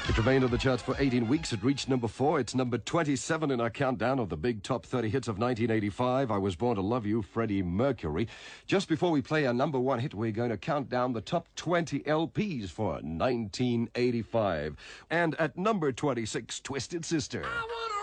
It remained on the charts for 18 weeks. It reached number 4. It's number 27 in our countdown of the big top 30 hits of 1985. I Was Born to Love You, Freddie Mercury. Just before we play our number 1 hit, we're going to count down the top 20 LPs for 1985. And at number 26, Twisted Sister. I wanna